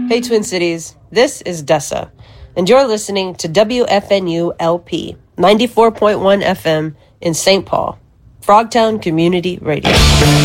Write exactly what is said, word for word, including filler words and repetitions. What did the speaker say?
Hey, Twin Cities, this is Dessa, and you're listening to W F N U L P ninety-four point one F M in Saint Paul, Frogtown Community Radio.